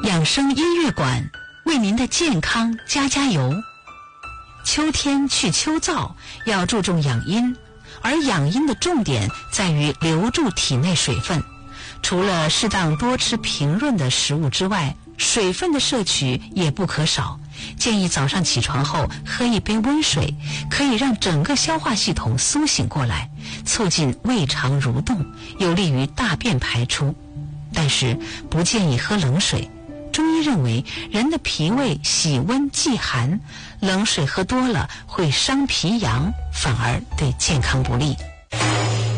养生音乐馆为您的健康加油。秋天去秋燥，要注重养阴，而养阴的重点在于留住体内水分。除了适当多吃平润的食物之外，水分的摄取也不可少。建议早上起床后喝一杯温水，可以让整个消化系统苏醒过来，促进胃肠蠕动，有利于大便排出。但是不建议喝冷水。中医认为，人的脾胃喜温忌寒，冷水喝多了会伤脾阳，反而对健康不利。